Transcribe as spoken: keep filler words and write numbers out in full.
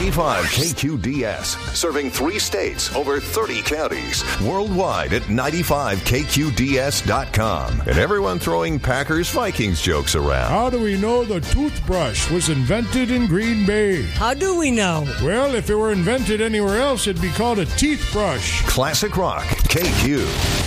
ninety-five K Q D S, serving three states, over thirty counties, worldwide at ninety-five K Q D S dot com. And everyone throwing Packers Vikings jokes around. How do we know the toothbrush was invented in Green Bay? How do we know? Well, if it were invented anywhere else, it'd be called a teeth brush. Classic Rock, K Q.